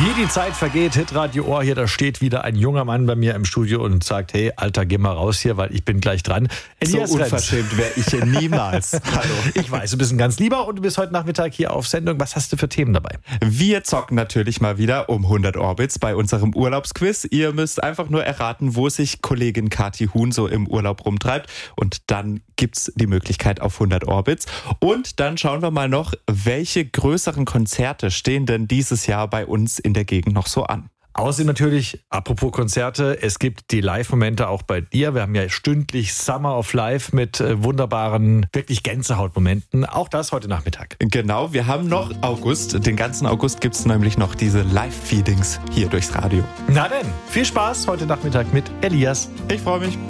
Wie die Zeit vergeht, Hitradio Ohr hier, da steht wieder ein junger Mann bei mir im Studio und sagt, hey, Alter, geh mal raus hier, weil ich bin gleich dran. Elias, so unverschämt wäre ich hier niemals. Hallo. Ich weiß, du bist ein ganz Lieber und du bist heute Nachmittag hier auf Sendung. Was hast du für Themen dabei? Wir zocken natürlich mal wieder um 100 Orbits bei unserem Urlaubsquiz. Ihr müsst einfach nur erraten, wo sich Kollegin Kathi Huhn so im Urlaub rumtreibt. Und dann gibt's die Möglichkeit auf 100 Orbits. Und dann schauen wir mal noch, welche größeren Konzerte stehen denn dieses Jahr bei uns in der Gegend noch so an. Außerdem natürlich, apropos Konzerte, es gibt die Live-Momente auch bei dir. Wir haben ja stündlich Summer of Life mit wunderbaren, wirklich Gänsehautmomenten. Auch das heute Nachmittag. Genau, wir haben noch August. Den ganzen August gibt es nämlich noch diese Live-Feedings hier durchs Radio. Na denn, viel Spaß heute Nachmittag mit Elias. Ich freue mich.